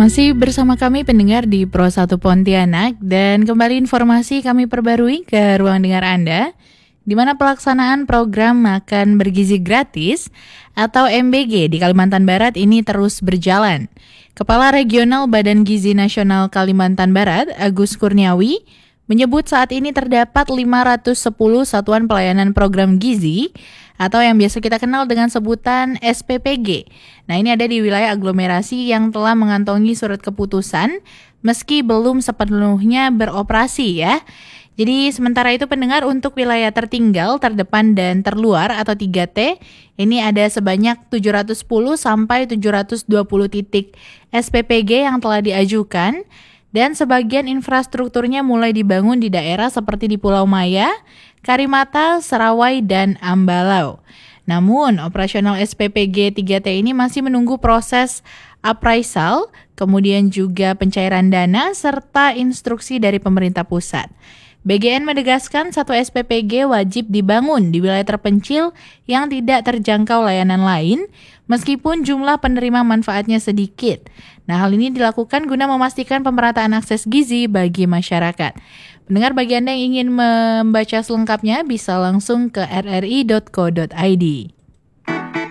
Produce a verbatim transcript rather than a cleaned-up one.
Masih bersama kami pendengar di Pro satu Pontianak dan kembali informasi kami perbarui ke ruang dengar Anda di mana pelaksanaan program makan bergizi gratis atau M B G di Kalimantan Barat ini terus berjalan. Kepala Regional Badan Gizi Nasional Kalimantan Barat, Agus Kurniawi, menyebut saat ini terdapat lima ratus sepuluh satuan pelayanan program gizi atau yang biasa kita kenal dengan sebutan S P P G. Nah, ini ada di wilayah aglomerasi yang telah mengantongi surat keputusan meski belum sepenuhnya beroperasi ya. Jadi sementara itu pendengar untuk wilayah tertinggal, terdepan dan terluar atau tiga T, ini ada sebanyak tujuh ratus sepuluh sampai tujuh ratus dua puluh titik S P P G yang telah diajukan. Dan sebagian infrastrukturnya mulai dibangun di daerah seperti di Pulau Maya, Karimata, Serawai, dan Ambalau. Namun, operasional S P P G tiga T ini masih menunggu proses appraisal, kemudian juga pencairan dana, serta instruksi dari pemerintah pusat. B G N menegaskan satu S P P G wajib dibangun di wilayah terpencil yang tidak terjangkau layanan lain, meskipun jumlah penerima manfaatnya sedikit. Nah, hal ini dilakukan guna memastikan pemerataan akses gizi bagi masyarakat. Pendengar, bagi Anda yang ingin membaca selengkapnya bisa langsung ke r r i dot co dot i d.